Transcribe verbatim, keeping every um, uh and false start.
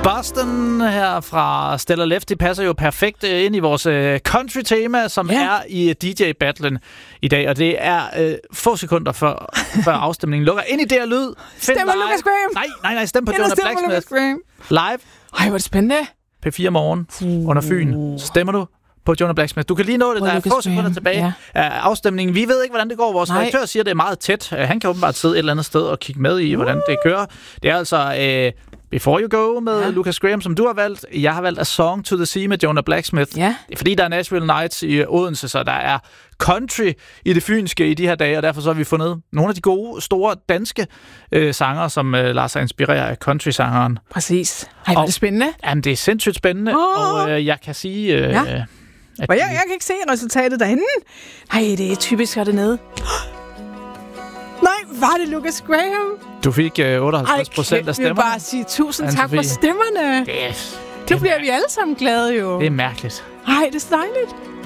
Boston her fra Stellar Lefty passer jo perfekt ind i vores country-tema, som ja. er i D J-battlen i dag. Og det er øh, få sekunder før, før afstemningen lukker. Ind i det her lyd. Stemmer Lucas Graham. Nej, nej, nej. Stem på Jonah Blacksmith. Live. Ej, hvor er det spændende. P fire morgen uh. under Fyn. Stemmer du på Jonah Blacksmith? Du kan lige nå det, der er få sekunder tilbage ja. af afstemningen. Vi ved ikke, hvordan det går. Vores redaktør siger, at det er meget tæt. Han kan åbenbart sidde et eller andet sted og kigge med i, hvordan det kører. Det er altså øh, Before You Go med ja. Lucas Graham, som du har valgt. Jeg har valgt A Song to the Sea med Jonah Blacksmith. Ja. Det er fordi, der er Nashville Nights i Odense, så der er country i det fynske i de her dage, og derfor så har vi fundet nogle af de gode, store danske øh, sanger, som øh, lader sig inspirere af country-sangeren. Præcis. Ej, hvor er det spændende. Jamen, det er sindssygt spændende, oh. og øh, jeg kan sige... Øh, ja. At og jeg, jeg kan ikke se resultatet derinde. Nej, det er typisk at det nede. Nej, var det Lucas Graham? Du fik øh, otteoghalvtreds procent af stemmerne. Jeg vil bare sige tusind tak for stemmerne. Yes. Nu bliver vi alle sammen glade jo. Det er mærkeligt. Nej, det er dejligt.